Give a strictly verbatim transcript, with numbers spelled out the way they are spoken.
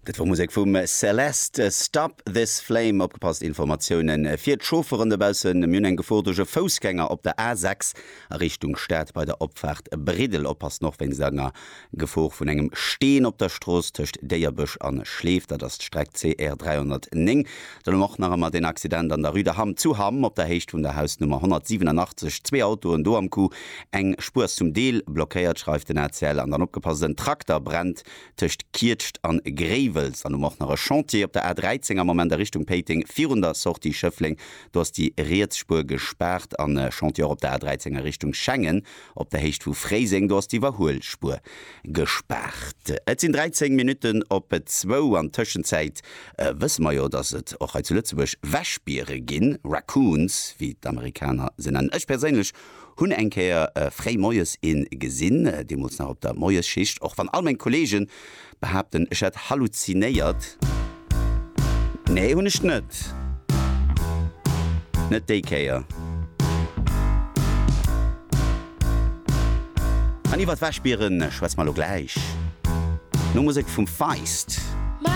Dat war Musik vum Celeste Stop This Flame opgepasst Informationen fir Schoferen debausen Mün en gefordege Fosgänger op der A sechs Richtung Stadt bei der Opfahrt Bredel oppass noch wenn Sänger Gefoch vun engem Steen op der Stroß töcht Deierbüsch an schläft da das Streck C R dreihundert ning dann noch nach immer den Accident an der Rüde ham zu haben op der Hecht vun der Hausnummer hundertsiebenundachtzig zwei Auto und do am Kuh eng Spur zum Deel blockéiert schreift den Erzähl an dann opgepassten Traktor brennt töcht kircht an Greve an noch nach Chantier op der A dreizehn am moment der Richtung Peting vierhundert sorgt die Schöffling du hast die Reetsspur gesperrt an äh, Chantier op der A dreizehn Richtung Schengen op der Hecht vu Freising du hast die Warholspur gesperrt. Et sind dreizehn Minuten op zwei an Tschenzeit äh, wissen wir ja, dass es auch als Lützeburg Waschbiere gin Raccoons wie die Amerikaner sind an ich persönlich hun enkeer äh, frei Moes in Gesinn äh, die muss nach op der Moes Schicht auch van all meinen Kollegen behaupten ich hat halluziniert nee hun ich net net Daycare an wat Waschbieren schweiz mal gleich no Musik vom Feist.